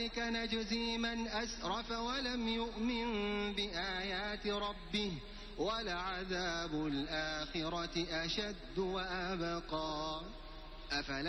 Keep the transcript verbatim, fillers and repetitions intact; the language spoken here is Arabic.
وكذلك نجزي من أسرف ولم يؤمن بآيات ربه ولعذاب الآخرة أشد وأبقى. أفلا